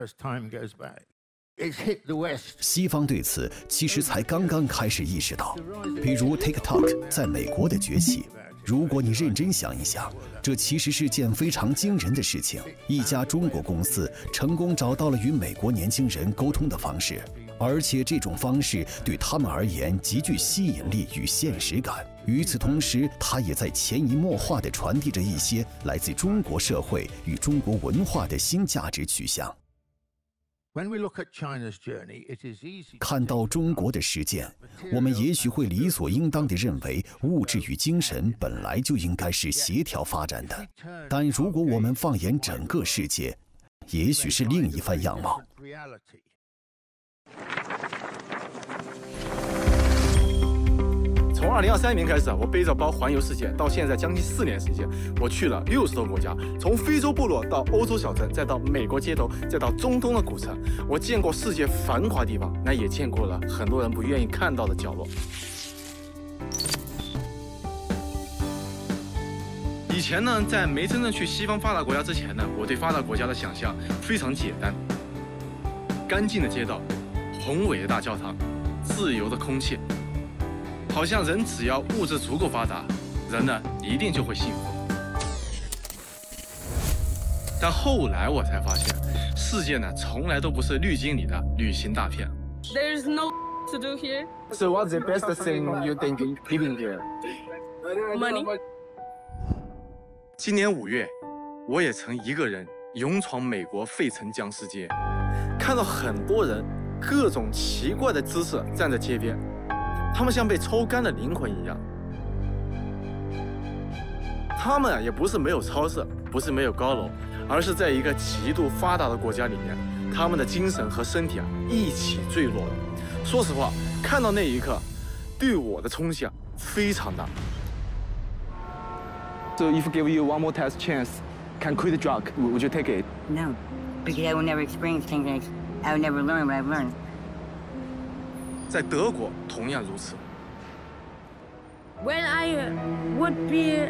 西方对此其实才刚刚开始意识到，比如 TikTok 在美国的崛起。如果你认真想一想，这其实是件非常惊人的事情。一家中国公司成功找到了与美国年轻人沟通的方式，而且这种方式对他们而言极具吸引力与现实感。与此同时，它也在潜移默化地传递着一些来自中国社会与中国文化的新价值取向。看到中国的实践，我们也许会理所应当地认为物质与精神本来就应该是协调发展的，但如果我们放眼整个世界，也许是另一番样貌。 从2023年开始，我背着包环游世界，到现在将近4年时间，我去了60多个国家，从非洲部落到欧洲小镇，再到美国街头，再到中东的古城，我见过世界繁华地方，那也见过了很多人不愿意看到的角落。以前呢，在没真正去西方发达国家之前呢，我对发达国家的想象非常简单：干净的街道，宏伟的大教堂，自由的空气。好像人只要物质足够发达，人呢一定就会幸福。但后来我才发现，世界呢从来都不是滤镜里的旅行大片。 There's no to do here. So what's the best thing you think living here? Money. 今年5月，我也曾一个人勇闯美国费城僵尸街，看到很多人各种奇怪的姿势站在街边。他们像被抽干的灵魂一样。他们也不是没有超市，不是没有高楼，而是在一个极度发达的国家里面，他们的精神和身体一起坠落了。说实话，看到那一刻，对我的冲击非常大。So if give you one more test chance, can quit the drug, would you take it? No, because I will never experience things like I will never learn what I've learned. 在德国同样如此。 When I would be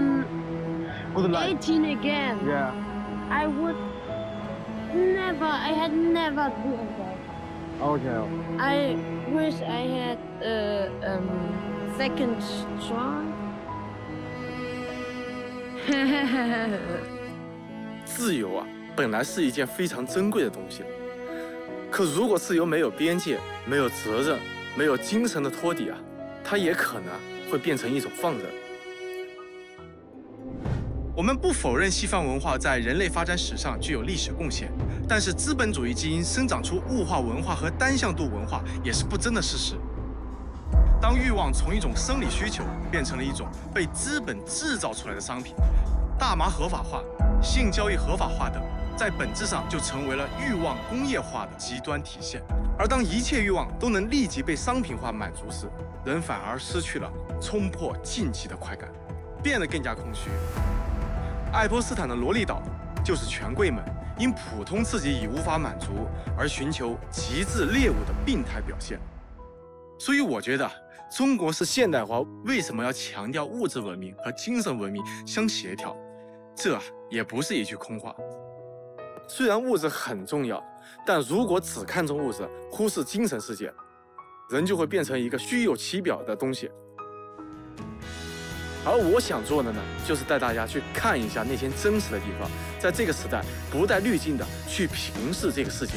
18 again, Yeah. I would never. I had never doing that. Okay. I wish I had a second chance. 自由啊，本来是一件非常珍贵的东西。可如果自由没有边界、没有责任、没有精神的托底啊，它也可能会变成一种放任。我们不否认西方文化在人类发展史上具有历史贡献，但是资本主义基因生长出物化文化和单向度文化也是不争的事实。当欲望从一种生理需求变成了一种被资本制造出来的商品，大麻合法化、性交易合法化等，在本质上就成为了欲望工业化的极端体现。而当一切欲望都能立即被商品化满足时，人反而失去了冲破禁忌的快感，变得更加空虚。爱泼斯坦的萝莉岛就是权贵们因普通刺激已无法满足而寻求极致猎物的病态表现。所以我觉得中国式现代化为什么要强调物质文明和精神文明相协调，这也不是一句空话。虽然物质很重要，但如果只看重物质，忽视精神世界，人就会变成一个虚有其表的东西。而我想做的呢，就是带大家去看一下那些真实的地方，在这个时代不带滤镜的去平视这个世界。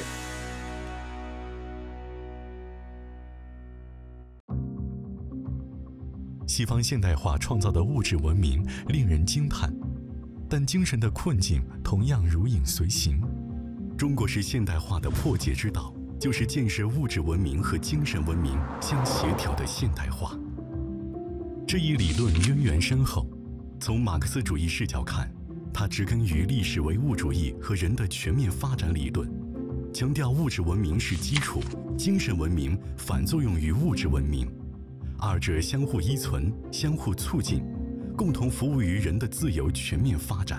西方现代化创造的物质文明令人惊叹，但精神的困境同样如影随形。中国式现代化的破解之道，就是建设物质文明和精神文明相协调的现代化。这一理论渊源深厚，从马克思主义视角看，它植根于历史唯物主义和人的全面发展理论，强调物质文明是基础，精神文明反作用于物质文明，二者相互依存、相互促进，共同服务于人的自由全面发展。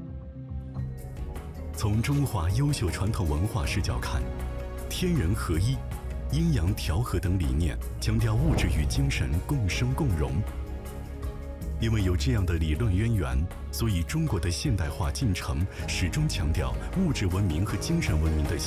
从中华优秀传统文化视角看，天人合一、阴阳调和等理念强调物质与精神共生共荣。 因为有这样的理论渊源，所以中国的现代化进程始终强调物质文明和精神文明的